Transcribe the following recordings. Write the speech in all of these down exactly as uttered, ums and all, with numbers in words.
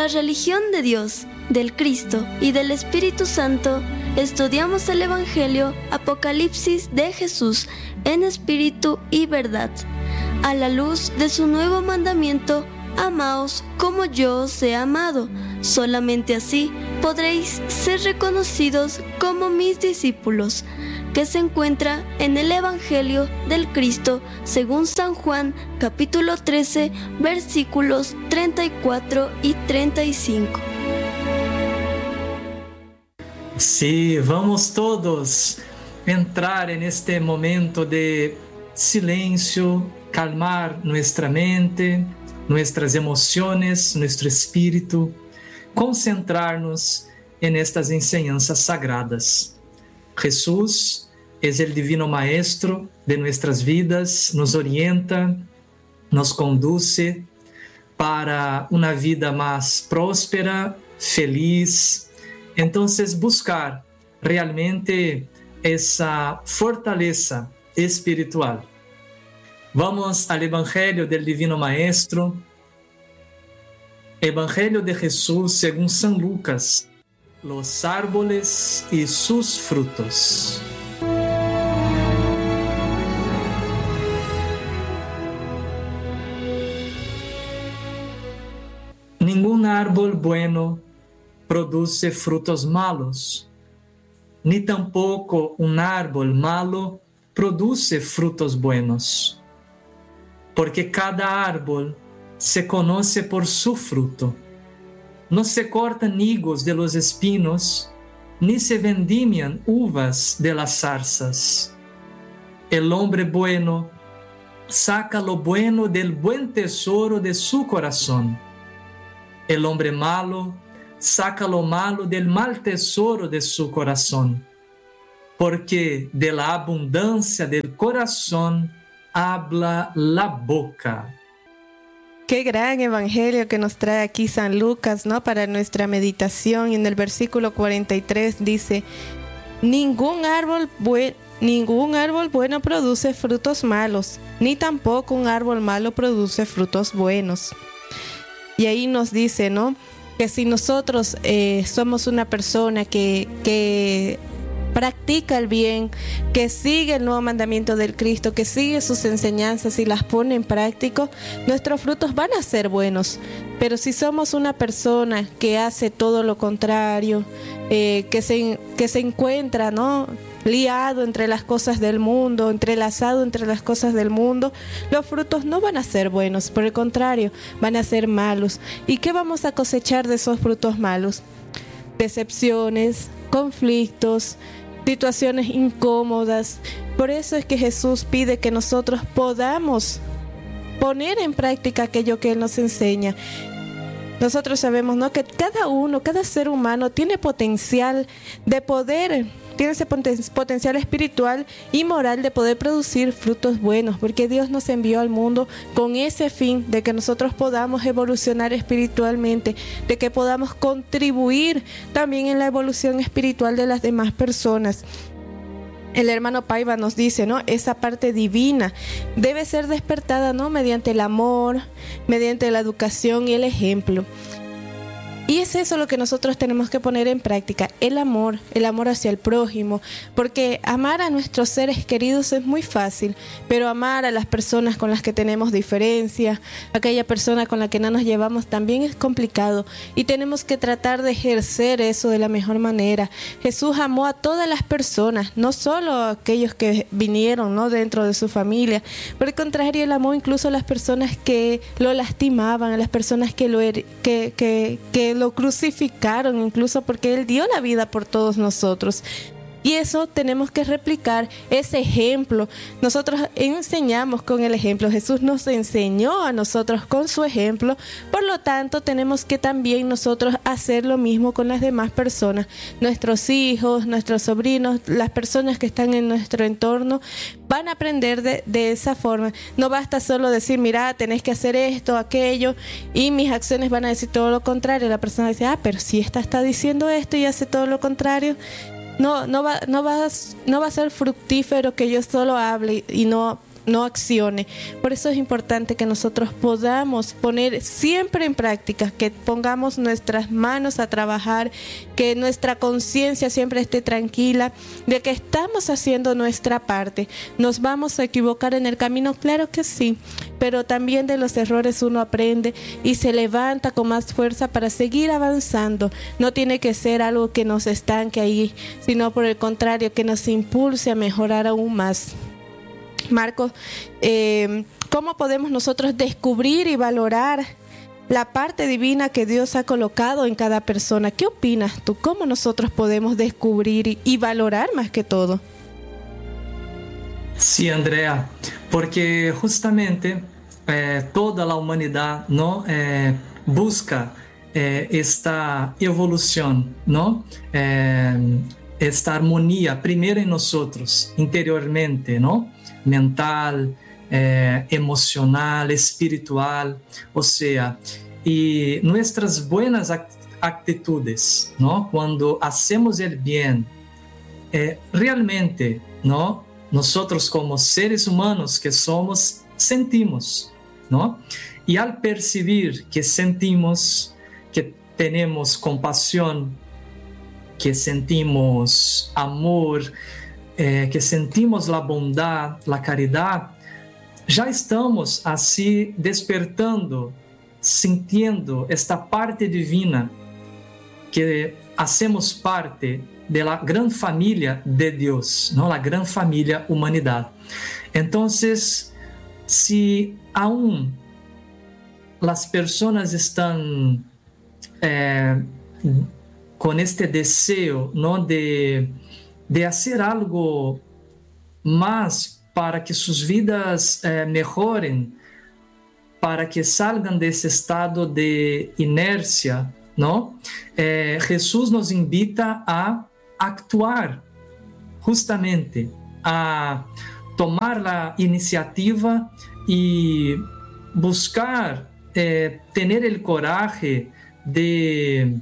la religión de Dios, del Cristo y del Espíritu Santo, estudiamos el Evangelio Apocalipsis de Jesús en espíritu y verdad, a la luz de su nuevo mandamiento: amaos como yo os he amado. Solamente así podréis ser reconocidos como mis discípulos, que se encuentra en el Evangelio del Cristo según San Juan, capítulo trece, versículos treinta y cuatro y treinta y cinco. Sí, vamos todos entrar en este momento de silencio, calmar nuestra mente, nuestras emociones, nuestro espíritu, concentrarnos en estas enseñanzas sagradas. Jesús es el divino maestro de nuestras vidas, nos orienta, nos conduce para una vida más próspera, feliz. Entonces, buscar realmente esa fortaleza espiritual. Vamos al Evangelio del Divino Maestro, Evangelio de Jesús según San Lucas, los árboles y sus frutos. Ningún árbol bueno produce frutos malos, ni tampoco un árbol malo produce frutos buenos. Porque cada árbol se conoce por su fruto. No se cortan higos de los espinos, ni se vendimian uvas de las zarzas. El hombre bueno saca lo bueno del buen tesoro de su corazón. El hombre malo saca lo malo del mal tesoro de su corazón. Porque de la abundancia del corazón habla la boca. Qué gran evangelio que nos trae aquí San Lucas, ¿no? Para nuestra meditación. Y en el versículo cuarenta y tres dice: ningún árbol bueno, ningún árbol bueno produce frutos malos, ni tampoco un árbol malo produce frutos buenos. Y ahí nos dice, ¿no?, que si nosotros eh, somos una persona que, que practica el bien, que sigue el nuevo mandamiento del Cristo, que sigue sus enseñanzas y las pone en práctica, nuestros frutos van a ser buenos. Pero si somos una persona que hace todo lo contrario, eh, que, se, que se encuentra, ¿no?, liado entre las cosas del mundo, entrelazado entre las cosas del mundo, los frutos no van a ser buenos, por el contrario, van a ser malos. ¿Y qué vamos a cosechar de esos frutos malos? Decepciones, conflictos, situaciones incómodas. Por eso es que Jesús pide que nosotros podamos poner en práctica aquello que Él nos enseña. Nosotros sabemos, ¿no?, que cada uno, cada ser humano tiene potencial de poder, tiene ese poten- potencial espiritual y moral de poder producir frutos buenos, porque Dios nos envió al mundo con ese fin de que nosotros podamos evolucionar espiritualmente, de que podamos contribuir también en la evolución espiritual de las demás personas. El hermano Paiva nos dice, ¿no?, esa parte divina debe ser despertada, ¿no?, mediante el amor, mediante la educación y el ejemplo. Y es eso lo que nosotros tenemos que poner en práctica, el amor, el amor hacia el prójimo, porque amar a nuestros seres queridos es muy fácil, pero amar a las personas con las que tenemos diferencia, aquella persona con la que no nos llevamos, también es complicado, y tenemos que tratar de ejercer eso de la mejor manera. Jesús amó a todas las personas, no solo a aquellos que vinieron, ¿no?, dentro de su familia. Por el contrario, él amó incluso a las personas que lo lastimaban, a las personas que lo her- que, que, que lo crucificaron, incluso porque Él dio la vida por todos nosotros. Y eso tenemos que replicar, ese ejemplo. Nosotros enseñamos con el ejemplo. Jesús nos enseñó a nosotros con su ejemplo. Por lo tanto, tenemos que también nosotros hacer lo mismo con las demás personas. Nuestros hijos, nuestros sobrinos, las personas que están en nuestro entorno van a aprender de, de esa forma. No basta solo decir, mira, tenés que hacer esto, aquello, y mis acciones van a decir todo lo contrario. La persona dice, ah, pero si esta está diciendo esto y hace todo lo contrario. No, no va, no va, no va a ser fructífero que yo solo hable y no no accione. Por eso es importante que nosotros podamos poner siempre en práctica, que pongamos nuestras manos a trabajar, que nuestra conciencia siempre esté tranquila de que estamos haciendo nuestra parte. ¿Nos vamos a equivocar en el camino? Claro que sí, pero también de los errores uno aprende y se levanta con más fuerza para seguir avanzando. No tiene que ser algo que nos estanque ahí, sino por el contrario, que nos impulse a mejorar aún más. Marcos, eh, ¿cómo podemos nosotros descubrir y valorar la parte divina que Dios ha colocado en cada persona? ¿Qué opinas tú? ¿Cómo nosotros podemos descubrir y, y valorar más que todo? Sí, Andrea, porque justamente eh, toda la humanidad, ¿no? eh, busca eh, esta evolución, ¿no? Eh, esta armonía primero en nosotros, interiormente, ¿no? Mental, eh, emocional, espiritual, o sea, y nuestras buenas actitudes, ¿no? Cuando hacemos el bien, eh, realmente, ¿no? Nosotros como seres humanos que somos, sentimos, ¿no? Y al percibir que sentimos, que tenemos compasión, que sentimos amor, eh, que sentimos la bondad, la caridad, ya estamos así despertando, sintiendo esta parte divina, que hacemos parte de la gran familia de Dios, ¿no? La gran familia humanidad. Entonces, si aún las personas están eh, con este deseo, ¿no? de, de hacer algo más para que sus vidas eh, mejoren, para que salgan de ese estado de inercia, ¿no? Eh, Jesús nos invita a actuar, justamente, a tomar la iniciativa y buscar eh, tener el coraje de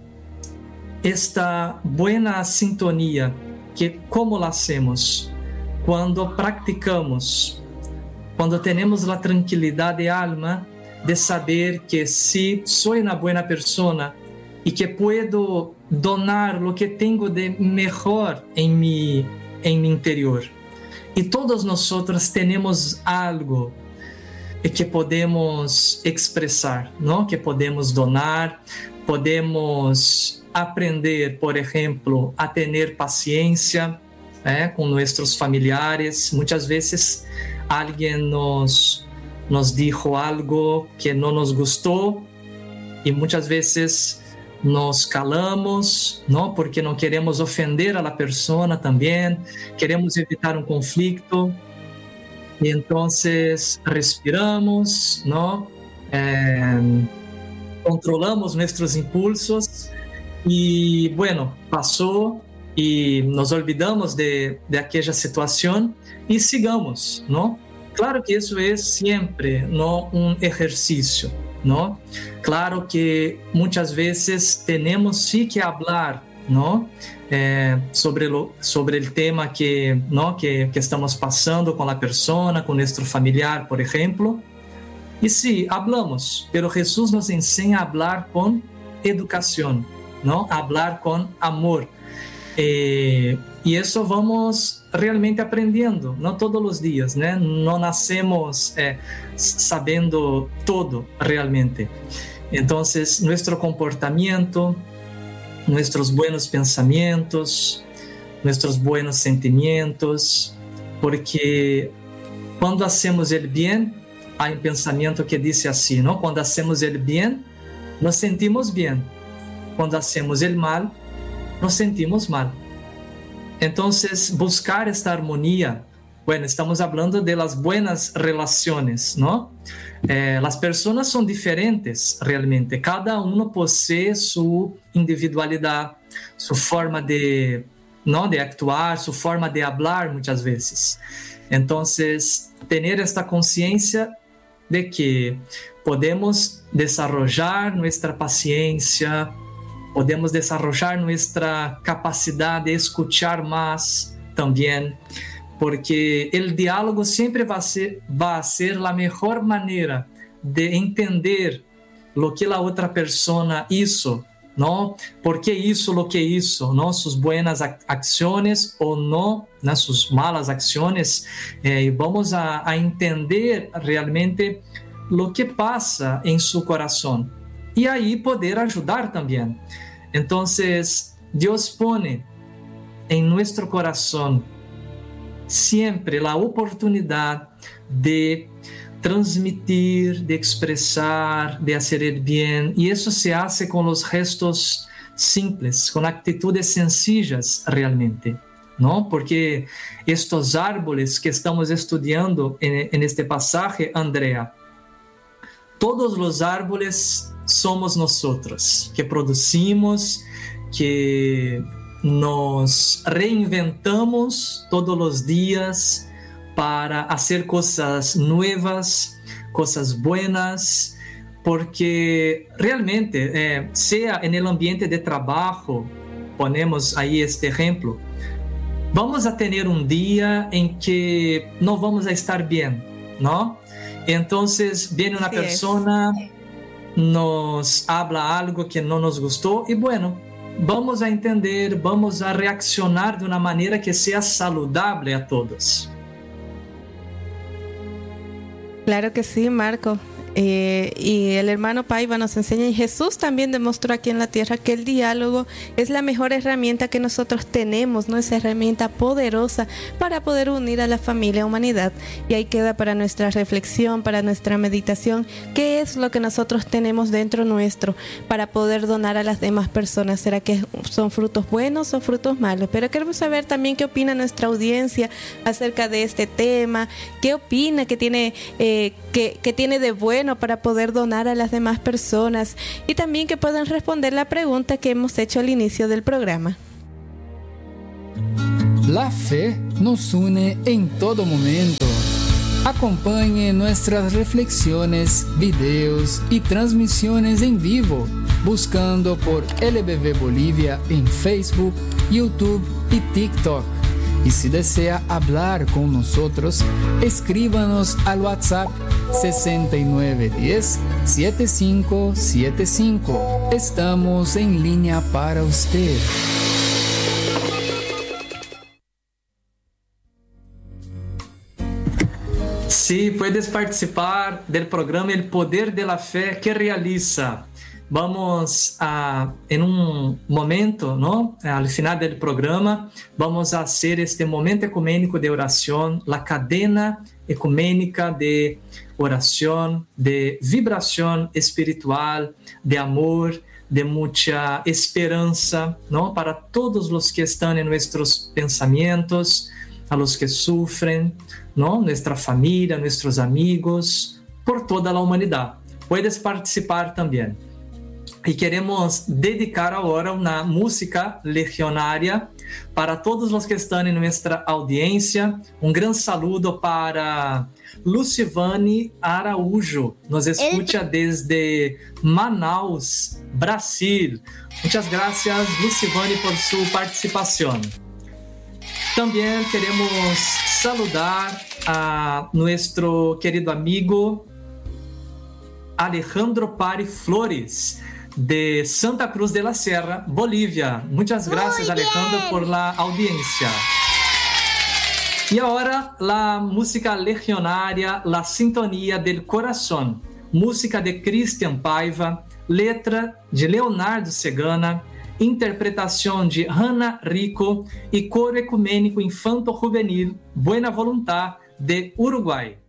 esta buena sintonía, que ¿cómo la hacemos? Cuando practicamos, cuando tenemos la tranquilidad de alma de saber que si soy una buena persona y que puedo donar lo que tengo de mejor en mi, en mi interior. Y todos nosotros tenemos algo que podemos expresar, ¿no? Que podemos donar, podemos aprender, por ejemplo, a tener paciencia ¿eh? con nuestros familiares. Muchas veces alguien nos, nos dijo algo que no nos gustó y muchas veces nos calamos, ¿no? Porque no queremos ofender a la persona también, queremos evitar un conflicto. Y entonces respiramos, ¿no? Eh, controlamos nuestros impulsos y bueno, pasó y nos olvidamos de, de aquella situación y sigamos, ¿no? Claro que eso es siempre, ¿no? Un ejercicio, ¿no? Claro que muchas veces tenemos sí que hablar, ¿no? Eh, sobre, lo, sobre el tema que, ¿no? que, que estamos pasando con la persona, con nuestro familiar, por ejemplo. Y sí, hablamos, pero Jesús nos enseña a hablar con educación, ¿no? A hablar con amor. Eh, y eso vamos realmente aprendiendo, no todos los días, ¿no? No nacemos eh, sabiendo todo realmente. Entonces, nuestro comportamiento, nuestros buenos pensamientos, nuestros buenos sentimientos, porque cuando hacemos el bien, hay un pensamiento que dice así, ¿no? Cuando hacemos el bien, nos sentimos bien. Cuando hacemos el mal, nos sentimos mal. Entonces, buscar esta armonía, bueno, estamos hablando de las buenas relaciones, ¿no? Eh, las personas son diferentes realmente, cada uno posee su individualidad, su forma de, ¿no? de actuar, su forma de hablar muchas veces. Entonces, tener esta conciencia de que podemos desarrollar nuestra paciencia, podemos desarrollar nuestra capacidad de escuchar más también, porque el diálogo siempre va a ser, va a ser la mejor manera de entender lo que la otra persona hizo, ¿no? ¿Por qué hizo lo que hizo? ¿No? Sus buenas acciones o no, ¿no? Sus malas acciones. Eh, vamos a, a entender realmente lo que pasa en su corazón y ahí poder ayudar también. Entonces, Dios pone en nuestro corazón siempre la oportunidad de transmitir, de expresar, de hacer el bien, y eso se hace con los gestos simples, con actitudes sencillas realmente, ¿no? Porque estos árboles que estamos estudiando en, en este pasaje, Andrea, todos los árboles somos nosotros, que producimos, que nos reinventamos todos los días para hacer cosas nuevas, cosas buenas, porque realmente, eh, sea en el ambiente de trabajo, ponemos ahí este ejemplo, vamos a tener un día en que no vamos a estar bien, ¿no? Entonces viene una sí persona, es. nos habla algo que no nos gustó y bueno, vamos a entender, vamos a reaccionar de una manera que sea saludable a todos. Claro que sí, Marco. Eh, y el hermano Paiva nos enseña, y Jesús también demostró aquí en la tierra, que el diálogo es la mejor herramienta que nosotros tenemos, ¿no? Esa herramienta poderosa para poder unir a la familia, humanidad. Y ahí queda para nuestra reflexión, para nuestra meditación, qué es lo que nosotros tenemos dentro nuestro para poder donar a las demás personas. ¿Será que son frutos buenos o frutos malos? Pero queremos saber también qué opina nuestra audiencia acerca de este tema, qué opina que tiene, eh, que, que tiene de bueno para poder donar a las demás personas, y también que puedan responder la pregunta que hemos hecho al inicio del programa. La fe nos une en todo momento. Acompañe nuestras reflexiones, videos y transmisiones en vivo, buscando por L B V Bolivia en Facebook, YouTube y TikTok. Y si desea hablar con nosotros, escríbanos al WhatsApp sesenta y nueve diez, setenta y cinco setenta y cinco. Estamos en línea para usted. Sí, puedes participar del programa El Poder de la Fe que realiza. Vamos a, en un momento, ¿no? Al final del programa, vamos a hacer este momento ecuménico de oración, la cadena ecuménica de oración, de vibración espiritual, de amor, de mucha esperanza, ¿no? Para todos los que están en nuestros pensamientos, a los que sufren, ¿no? Nuestra familia, nuestros amigos, por toda la humanidad. Puedes participar también. Y queremos dedicar ahora una música legionaria para todos los que están en nuestra audiencia. Un gran saludo para Lucivane Araújo, nos escucha desde Manaus, Brasil. Muchas gracias, Lucivane, por su participación. También queremos saludar a nuestro querido amigo Alejandro Pari Flores, de Santa Cruz de la Sierra, Bolivia. Muchas gracias, Alejandro, por la audiencia. Y ahora la música legionaria, La Sintonía del Corazón, música de Cristian Paiva, letra de Leonardo Segana, interpretação de Hannah Rico e coro ecumênico infanto-juvenil Buena Voluntad de Uruguai.